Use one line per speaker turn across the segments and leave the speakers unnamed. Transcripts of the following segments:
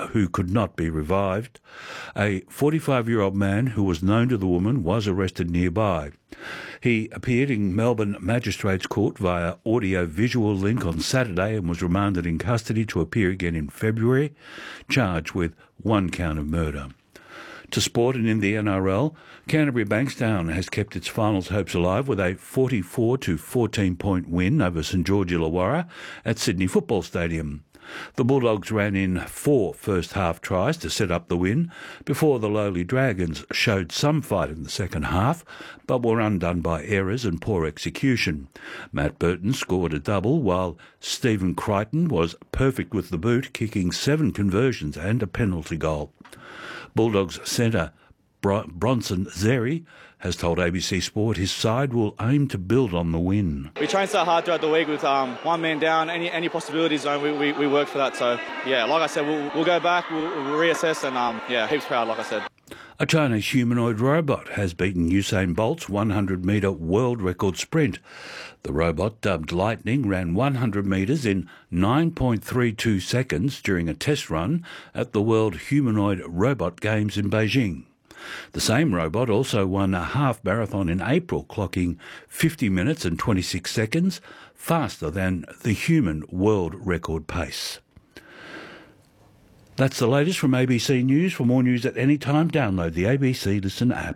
who could not be revived. A 45-year-old man who was known to the woman was arrested nearby. He appeared in Melbourne Magistrates Court via audio-visual link on Saturday and was remanded in custody to appear again in February, charged with 1 count of murder. To sport and in the NRL, Canterbury Bankstown has kept its finals hopes alive with a 44-14 point win over St George Illawarra at Sydney Football Stadium. The Bulldogs ran in 4 first-half tries to set up the win before the lowly Dragons showed some fight in the second half, but were undone by errors and poor execution. Matt Burton scored a double, while Stephen Crichton was perfect with the boot, kicking 7 conversions and a penalty goal. Bulldogs centre Bronson Xerri has told ABC Sport his side will aim to build on the win.
We train so hard throughout the week with one man down, any possibility zone, we work for that. So, yeah, like I said, we'll go back, we'll reassess, and, heaps proud, like I said.
A Chinese humanoid robot has beaten Usain Bolt's 100-metre world record sprint. The robot, dubbed Lightning, ran 100 metres in 9.32 seconds during a test run at the World Humanoid Robot Games in Beijing. The same robot also won a half marathon in April, clocking 50 minutes and 26 seconds, faster than the human world record pace. That's the latest from ABC News. For more news at any time, download the ABC Listen app.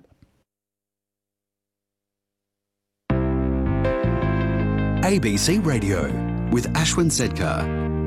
ABC Radio with Ashwin Sedkar.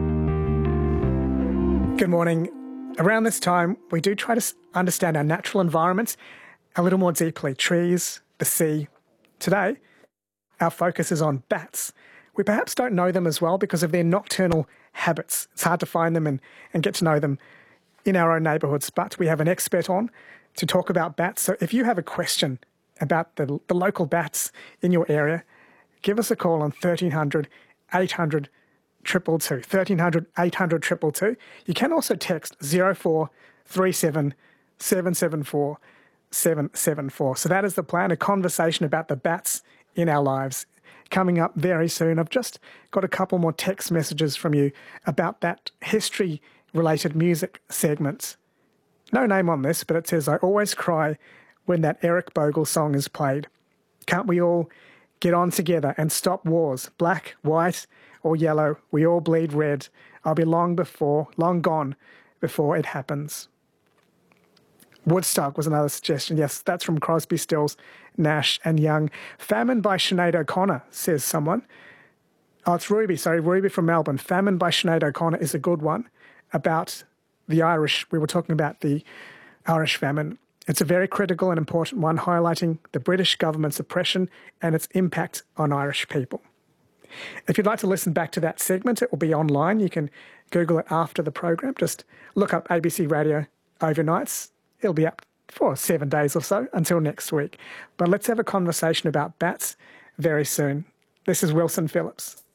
Good morning. Around this time, we do try to understand our natural environments a little more deeply. Trees, the sea. Today, our focus is on bats. We perhaps don't know them as well because of their nocturnal habits. It's hard to find them and get to know them in our own neighbourhoods, but we have an expert on to talk about bats. So if you have a question about the local bats in your area, give us a call on 1300 800 222, 1300 800 222. You can also text 0437 774 774. So that is the plan, a conversation about the bats in our lives. Coming up very soon. I've just got a couple more text messages from you about that history-related music segments. No name on this, but it says, I always cry when that Eric Bogle song is played. Can't we all get on together and stop wars? Black, white, or yellow, we all bleed red. I'll be long gone before it happens. Woodstock was another suggestion. Yes, that's from Crosby, Stills, Nash and Young. Famine by Sinead O'Connor, says someone. Oh, it's Ruby from Melbourne. Famine by Sinead O'Connor is a good one about the Irish. We were talking about the Irish famine. It's a very critical and important one, highlighting the British government's oppression and its impact on Irish people. If you'd like to listen back to that segment, it will be online. You can Google it after the program. Just look up ABC Radio Overnights. It'll be up for 7 days or so until next week. But let's have a conversation about bats very soon. This is Wilson Phillips.